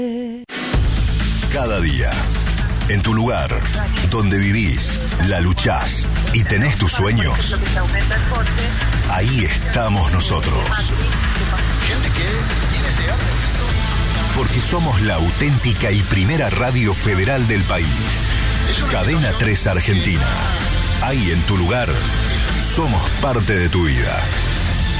Cada día, en tu lugar, donde vivís, la luchás y tenés tus sueños, ahí estamos nosotros. Porque somos la auténtica y primera radio federal del país. Cadena 3 Argentina. Ahí en tu lugar, somos parte de tu vida.